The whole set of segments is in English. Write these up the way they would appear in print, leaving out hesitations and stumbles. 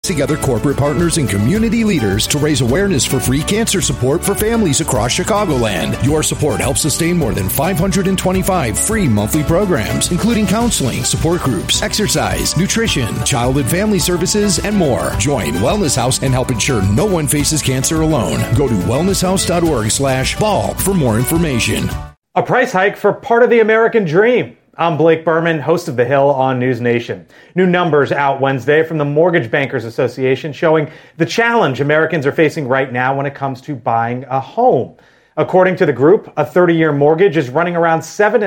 together corporate partners and community leaders to raise awareness for free cancer support for families across Chicagoland. Your support helps sustain more than 525 free monthly programs, including counseling, support groups, exercise, nutrition, child and family services, and more. Join Wellness House and help ensure no one faces cancer alone. Go to wellnesshouse.org/ball for more information. A price hike for part of the American dream. I'm Blake Berman, host of The Hill on News Nation. New numbers out Wednesday from the Mortgage Bankers Association showing the challenge Americans are facing right now when it comes to buying a home. According to the group, a 30-year mortgage is running around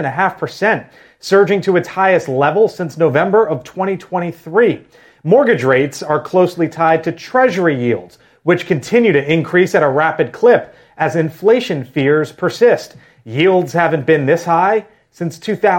7.5%, surging to its highest level since November of 2023. Mortgage rates are closely tied to Treasury yields, which continue to increase at a rapid clip as inflation fears persist. Yields haven't been this high since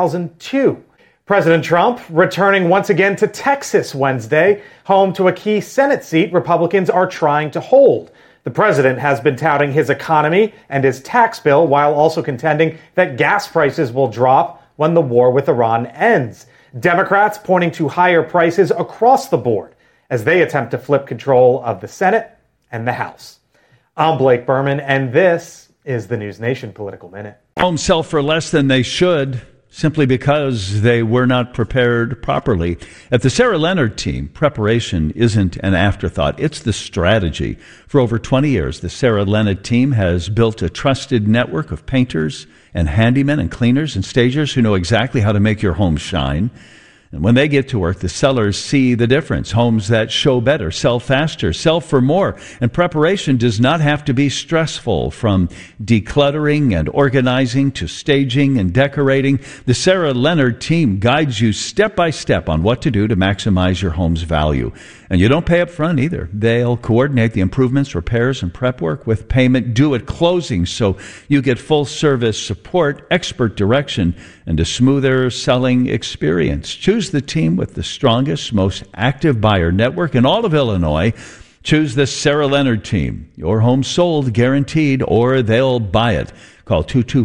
2002. President Trump returning once again to Texas Wednesday, home to a key Senate seat Republicans are trying to hold. The president has been touting his economy and his tax bill while also contending that gas prices will drop when the war with Iran ends. Democrats pointing to higher prices across the board as they attempt to flip control of the Senate and the House. I'm Blake Berman, and this is the News Nation Political Minute. Homes sell for less than they should simply because they were not prepared properly. At the Sarah Leonard team, preparation isn't an afterthought. It's the strategy. For over 20 years, the Sarah Leonard team has built a trusted network of painters and handymen and cleaners and stagers who know exactly how to make your home shine. And when they get to work, the sellers see the difference. Homes that show better, sell faster, sell for more. And preparation does not have to be stressful. From decluttering and organizing to staging and decorating, the Sarah Leonard team guides you step by step on what to do to maximize your home's value. And you don't pay up front either. They'll coordinate the improvements, repairs, and prep work with payment due at closing, so you get full service support, expert direction, and a smoother selling experience. Choose the team with the strongest, most active buyer network in all of Illinois. Choose the Sarah Leonard team. Your home sold, guaranteed, or they'll buy it. Call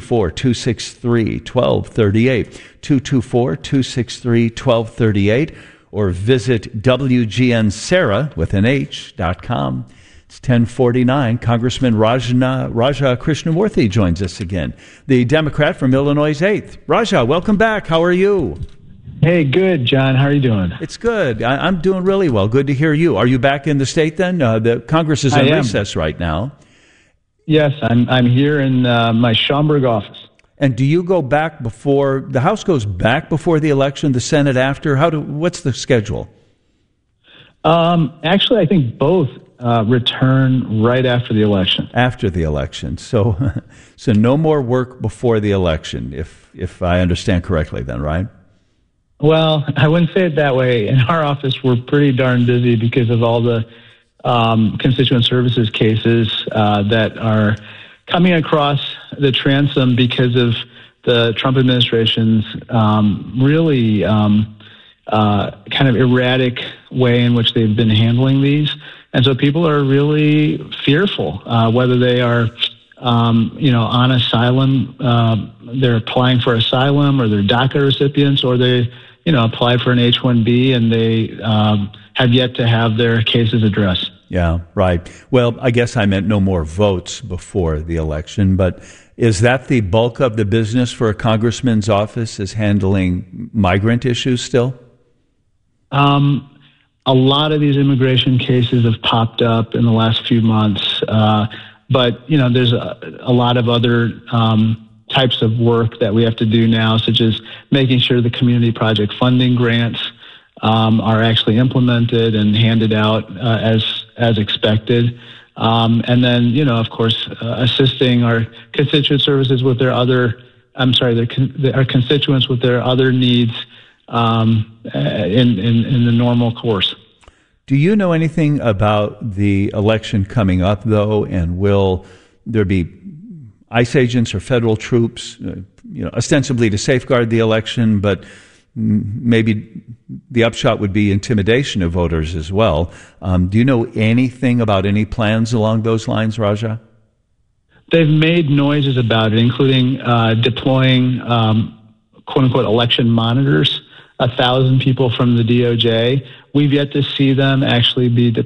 224-263-1238, 224-263-1238, or visit WGNSarah.com. It's 1049. Congressman Raja Krishnamurthy joins us again, the Democrat from Illinois' 8th. Raja, welcome back. How are you? Hey, good, John. How are you doing? It's good. I'm doing really well. Good to hear you. Are you back in the state then? The Congress is in recess right now. Yes, I'm here in my Schaumburg office. And do you go back before the House goes back before the election, the Senate after? What's the schedule? Actually, I think both return right after the election. After the election, so no more work before the election, if I understand correctly, then, right? Well, I wouldn't say it that way. In our office, we're pretty darn busy because of all the constituent services cases that are coming across the transom because of the Trump administration's really kind of erratic way in which they've been handling these. And so people are really fearful, whether they are, on asylum, they're applying for asylum, or they're DACA recipients, or they, apply for an H-1B and they have yet to have their cases addressed. Yeah, right. Well, I guess I meant no more votes before the election, but is that the bulk of the business for a congressman's office, is handling migrant issues still? A lot of these immigration cases have popped up in the last few months, but there's a lot of other types of work that we have to do now, such as making sure the community project funding grants are actually implemented and handed out as expected. And then, of course, assisting our constituent services with our constituents with their other needs in the normal course. Do you know anything about the election coming up, though, and will there be ICE agents or federal troops, ostensibly to safeguard the election, but maybe the upshot would be intimidation of voters as well? Do you know anything about any plans along those lines, Raja? They've made noises about it, including deploying, quote-unquote, election monitors, 1,000 people from the DOJ. We've yet to see them actually be